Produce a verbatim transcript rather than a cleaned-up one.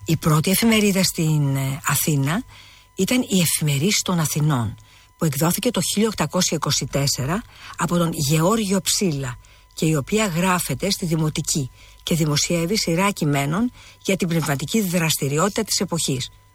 Η πρώτη εφημερίδα στην Αθήνα ήταν η Εφημερής των Αθηνών, που εκδόθηκε το χίλια οκτακόσια είκοσι τέσσερα από τον Γεώργιο Ψήλα και η οποία γράφεται στη Δημοτική και δημοσιεύει σειρά κειμένων για την πνευματική δραστηριότητα της εποχής.